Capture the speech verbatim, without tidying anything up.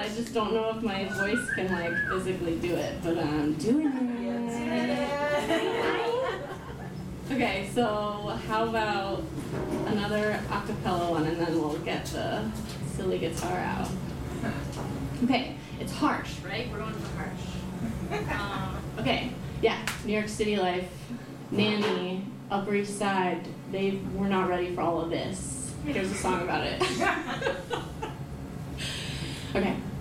I just don't know if my voice can like physically do it, but I'm doing it. Okay, so how about another acapella one, and then we'll get the silly guitar out. Okay, it's harsh, right? We're going for harsh. Um, okay, yeah, New York City life, Nanny, Upper East Side, they were not ready for all of this. Here's a song about it. Okay.